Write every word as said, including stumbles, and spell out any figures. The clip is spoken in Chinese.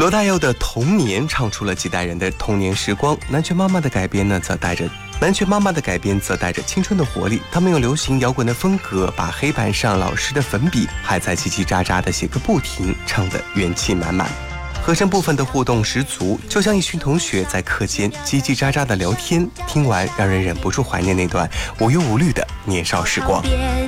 罗大佑的《童年》唱出了几代人的童年时光，南拳妈妈的改编呢，则带着南拳妈妈的改编则带着青春的活力。他们用流行摇滚的风格，把黑板上老师的粉笔还在叽叽喳喳的写个不停，唱得元气满满。和声部分的互动十足，就像一群同学在课间叽叽喳喳的聊天，听完让人忍不住怀念那段无忧无虑的年少时光。